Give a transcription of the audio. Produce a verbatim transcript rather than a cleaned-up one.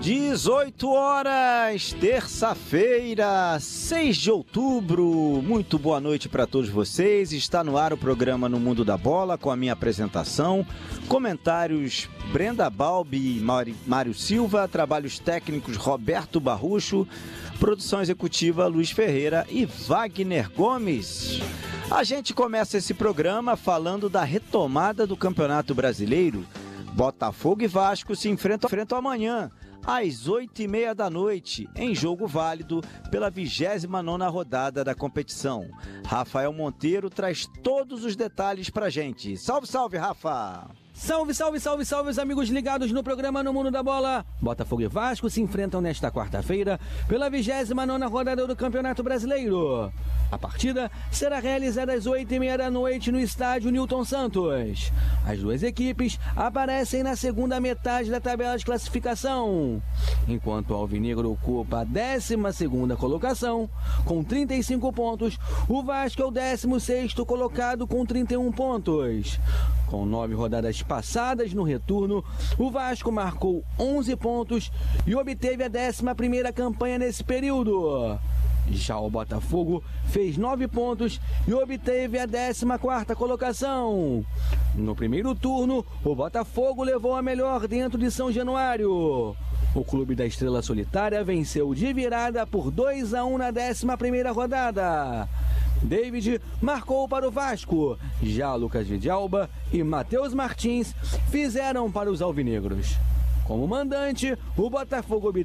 dezoito horas, terça-feira, seis de outubro. Muito boa noite para todos vocês. Está no ar o programa No Mundo da Bola com a minha apresentação. Comentários Brenda Balbi e Mário Silva. Trabalhos técnicos Roberto Barrucho. Produção executiva Luiz Ferreira e Wagner Gomes. A gente começa esse programa falando da retomada do Campeonato Brasileiro. Botafogo e Vasco se enfrentam, enfrentam amanhã, às oito e meia da noite, em jogo válido pela vigésima nona rodada da competição. Rafael Monteiro traz todos os detalhes pra gente. Salve, salve, Rafa! Salve, salve, salve, salve, os amigos ligados no programa No Mundo da Bola. Botafogo e Vasco se enfrentam nesta quarta-feira pela vigésima nona rodada do Campeonato Brasileiro. A partida será realizada às oito e meia da noite no estádio Newton Santos. As duas equipes aparecem na segunda metade da tabela de classificação, enquanto o Alvinegro ocupa a décima segunda colocação com trinta e cinco pontos. O Vasco é o décimo sexto colocado com trinta e um pontos. Com nove rodadas passadas no retorno, o Vasco marcou onze pontos e obteve a décima primeira campanha nesse período. Já o Botafogo fez nove pontos e obteve a décima quarta colocação. No primeiro turno, o Botafogo levou a melhor dentro de São Januário. O clube da Estrela Solitária venceu de virada por dois a um na décima primeira rodada. David marcou para o Vasco, já Lucas Vidalba e Matheus Martins fizeram para os alvinegros. Como mandante, o Botafogo